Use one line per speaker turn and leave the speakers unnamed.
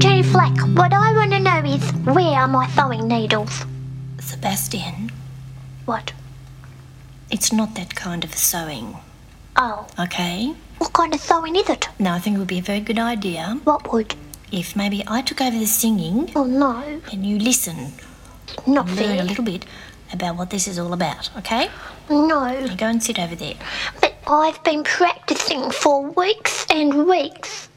Jenny Flack, what I want to know is, where are my sewing needles?
Sebastian,
What?
it's not that kind of sewing,
Oh,
okay?
what kind of sewing is it?
Now, I think it would be a very good idea
What would?
if maybe I took over the singing
Oh, no.
and you listen
Not
and learn
fair.
a little bit about what this is all about, okay?
No.
Now go and sit over there.
But I've been practicing for weeks and weeks.